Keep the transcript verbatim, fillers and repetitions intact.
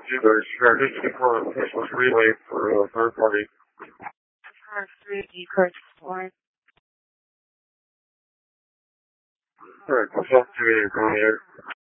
There's strategic for a faceless relay for a third party. For three D card support. Alright, what's up to you, Coordinator?